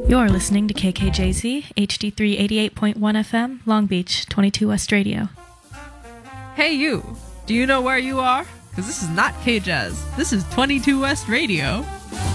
You're listening to KKJZ, HD3 88.1 FM, Long Beach, 22 West Radio. Hey you, do you know where you are? Because this is not K-Jazz, this is 22 West Radio.